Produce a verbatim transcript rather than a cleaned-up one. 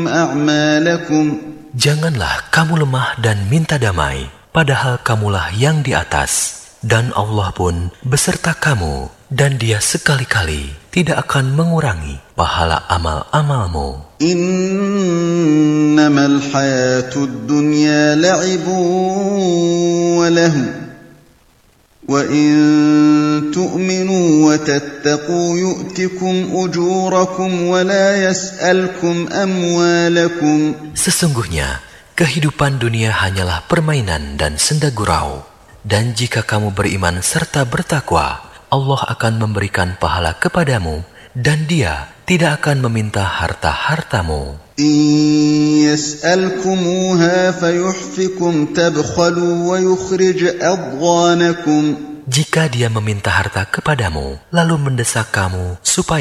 أعمالكم. Janganlah kamu lemah dan minta damai, padahal kamulah yang di atas, dan Allah pun beserta kamu, dan Dia sekali-kali tidak akan mengurangi pahala amal-amalmu. إنما الحياة الدنيا لعب وله وإن تؤمنوا وتتقوا يؤتكم أجوركم ولا يسألكم أموالكم. Sesungguhnya kehidupan dunia hanyalah permainan dan senda gurau, dan jika kamu beriman serta bertakwa, Allah akan memberikan pahala kepadamu, dan Dia tidak akan meminta harta-hartamu. إن يسألكموها فيحفكم تبخلوا ويخرج أضغانكم. Jika Dia meminta harta kepadamu, lalu mendesak kamu supaya